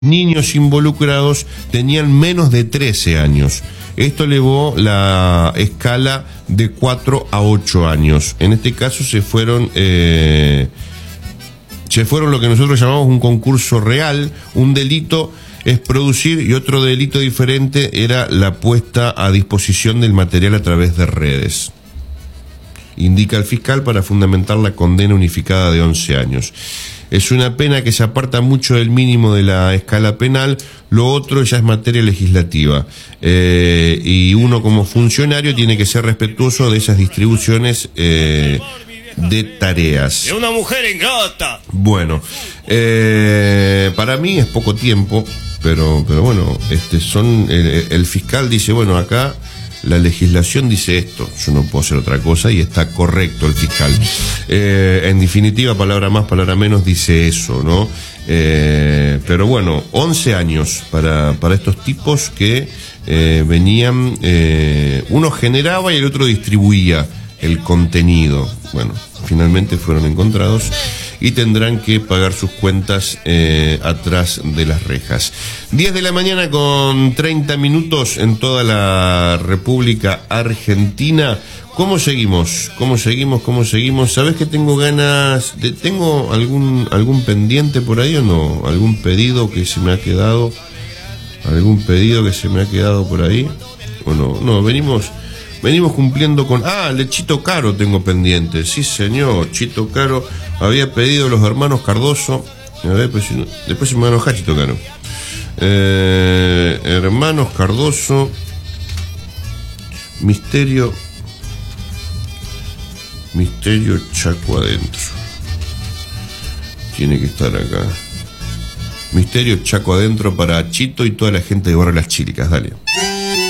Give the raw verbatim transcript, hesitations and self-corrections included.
niños involucrados tenían menos de trece años. Esto elevó la escala de cuatro a ocho años. En este caso se fueron eh, se fueron lo que nosotros llamamos un concurso real. Un delito es producir y otro delito diferente era la puesta a disposición del material a través de redes. Indica el fiscal para fundamentar la condena unificada de once años. Es una pena que se aparta mucho del mínimo de la escala penal. Lo otro ya es materia legislativa. Eh, y uno como funcionario tiene que ser respetuoso de esas distribuciones eh, de tareas. ¡Es una mujer ingrata! Bueno, eh, para mí es poco tiempo, pero, pero bueno, este son el, el fiscal dice, bueno, acá la legislación dice esto, yo no puedo hacer otra cosa y está correcto el fiscal. Eh, en definitiva, palabra más, palabra menos, dice eso, ¿no? Eh, pero bueno, once años para, para estos tipos que eh, venían, eh, uno generaba y el otro distribuía el contenido. Bueno, finalmente fueron encontrados y tendrán que pagar sus cuentas eh, atrás de las rejas. diez de la mañana con treinta minutos en toda la República Argentina. ¿Cómo seguimos? ¿Cómo seguimos? ¿Cómo seguimos? ¿Sabés que tengo ganas de... ¿Tengo algún, algún pendiente por ahí o no? ¿Algún pedido que se me ha quedado? ¿Algún pedido que se me ha quedado por ahí? ¿O no? No, venimos... Venimos cumpliendo con... Ah, lechito caro tengo pendiente. Sí, señor, Chito Caro. Había pedido los hermanos Cardoso. A ver, pues, después se me va a enojar Chito Caro. Eh, hermanos Cardoso. Misterio. Misterio Chaco adentro. Tiene que estar acá. Misterio Chaco adentro para Chito y toda la gente de Barrio Las Chicas. Dale.